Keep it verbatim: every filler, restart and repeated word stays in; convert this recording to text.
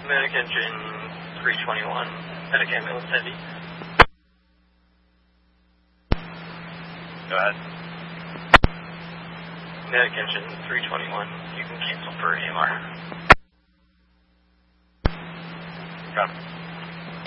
Medic engine three twenty-one, medic ambulance heavy. Go ahead. Medic engine three twenty-one, you can cancel for A M R. Copy.